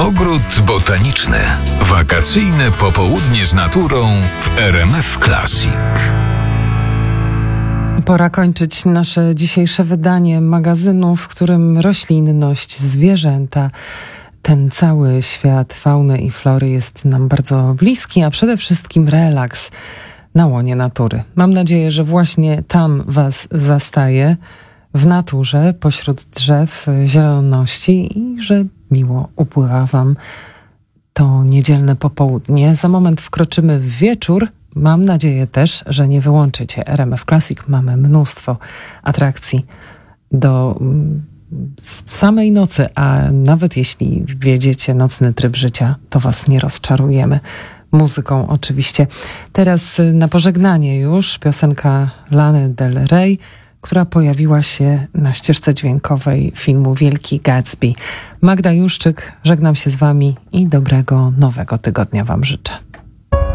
Ogród botaniczny. Wakacyjne popołudnie z naturą w RMF Classic. Pora kończyć nasze dzisiejsze wydanie magazynu, w którym roślinność, zwierzęta, ten cały świat fauny i flory jest nam bardzo bliski, a przede wszystkim relaks na łonie natury. Mam nadzieję, że właśnie tam was zastaje, w naturze, pośród drzew, zieloności i że miło upływa wam to niedzielne popołudnie. Za moment wkroczymy w wieczór. Mam nadzieję też, że nie wyłączycie RMF Classic. Mamy mnóstwo atrakcji do samej nocy, a nawet jeśli wiedziecie nocny tryb życia, to was nie rozczarujemy. Muzyką oczywiście. Teraz na pożegnanie już piosenka Lany Del Rey, która pojawiła się na ścieżce dźwiękowej filmu Wielki Gatsby. Magda Juszczyk, żegnam się z wami i dobrego nowego tygodnia wam życzę.